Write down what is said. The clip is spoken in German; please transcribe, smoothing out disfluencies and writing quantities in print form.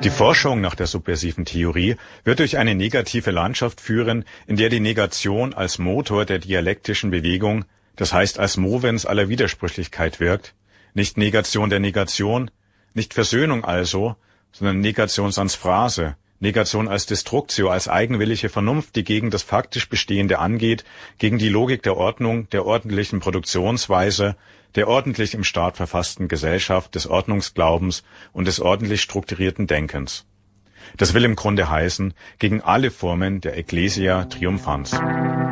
Die Forschung nach der subversiven Theorie wird durch eine negative Landschaft führen, in der die Negation als Motor der dialektischen Bewegung, das heißt als Movens aller Widersprüchlichkeit wirkt, nicht Negation der Negation, nicht Versöhnung also, sondern Negation sans Phrase, Negation als Destructio, als eigenwillige Vernunft, die gegen das faktisch Bestehende angeht, gegen die Logik der Ordnung, der ordentlichen Produktionsweise, der ordentlich im Staat verfassten Gesellschaft, des Ordnungsglaubens und des ordentlich strukturierten Denkens. Das will im Grunde heißen, gegen alle Formen der Ecclesia Triumphans.